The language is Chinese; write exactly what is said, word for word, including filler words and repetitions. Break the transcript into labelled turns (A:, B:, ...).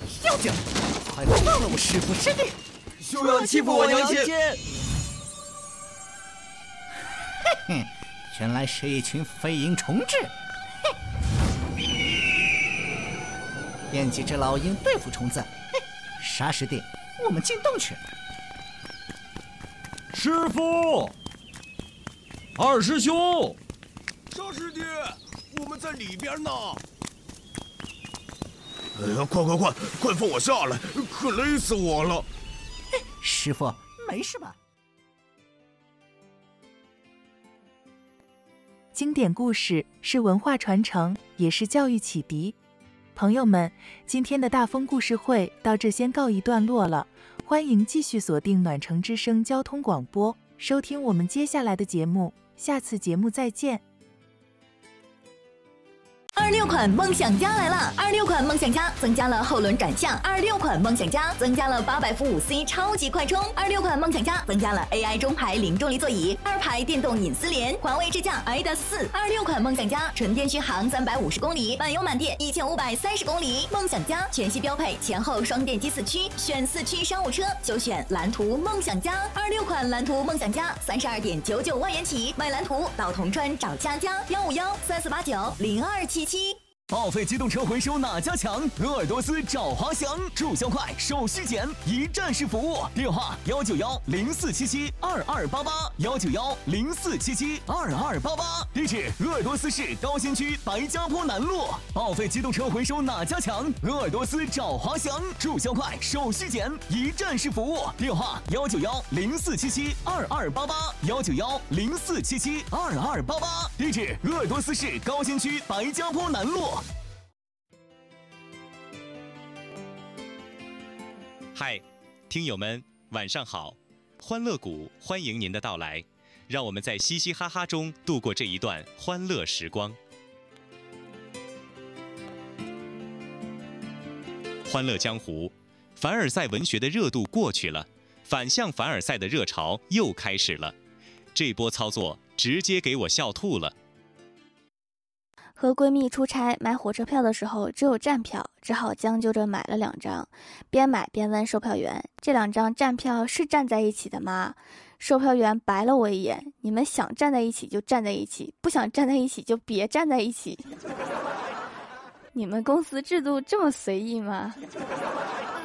A: 妖精，快放了我师父之力！
B: 休要欺负我娘亲！
A: 嘿嘿，原来是一群飞蝇虫豸。嘿，惦记着老鹰对付虫子。嘿，沙师弟，我们进洞去。
C: 师傅，二师兄，
D: 沙师弟，我们在里边呢。哎呀，快快快，快放我下来，可累死我了！
A: 师傅，没事吧？
E: 经典故事是文化传承，也是教育启迪。朋友们，今天的大风故事会到这先告一段落了，欢迎继续锁定暖城之声交通广播，收听我们接下来的节目。下次节目再见。
F: 二六款梦想家来了！二六款梦想家增加了后轮转向，二六款梦想家增加了八百伏五 C 超级快充，二六款梦想家增加了 A I 中排零重力座椅，二排电动隐私帘，环卫支架 I D A S 四。二六款梦想家纯电续航三百五十公里，满油满电一千五百三十公里。梦想家全系标配前后双电机四驱，选四驱商务车就选蓝图梦想家。二六款蓝图梦想家三十二点九九万元起，买蓝图到铜川找佳佳幺五幺三四八九零二七七。
G: 报废机动车回收哪家强？鄂尔多斯找华翔，注销快，手续简，一站式服务。电话幺九幺零四七七二二八八幺九幺零四七七二二八八。地址：鄂尔多斯市高新区白家坡南路。报废机动车回收哪家强？鄂尔多斯找华翔，注销快，手续简，一站式服务。电话幺九幺零四七七二二八八幺九幺零四七七二二八八。地址：鄂尔多斯市高新区白家坡南路。
H: 嗨，听友们，晚上好！欢乐谷欢迎您的到来，让我们在嘻嘻哈哈中度过这一段欢乐时光。欢乐江湖，凡尔赛文学的热度过去了，反向凡尔赛的热潮又开始了。这波操作直接给我笑吐了。
I: 和闺蜜出差买火车票的时候只有站票，只好将就着买了两张，边买边问售票员：这两张站票是站在一起的吗？售票员白了我一眼：你们想站在一起就站在一起，不想站在一起就别站在一起。你们公司制度这么随意吗？